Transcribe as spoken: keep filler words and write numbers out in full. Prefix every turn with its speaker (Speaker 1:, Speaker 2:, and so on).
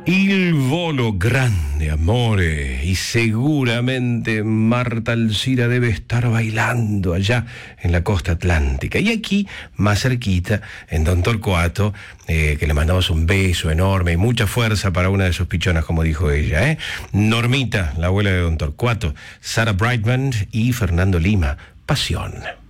Speaker 1: Il volo grande, amore, y seguramente Marta Alcira debe estar bailando allá en la costa atlántica. Y aquí, más cerquita, en Don Torcuato, eh, que le mandamos un beso enorme y mucha fuerza para una de sus pichonas, como dijo ella, ¿eh? Normita, la abuela de Don Torcuato, Sarah Brightman y Fernando Lima, Pasión.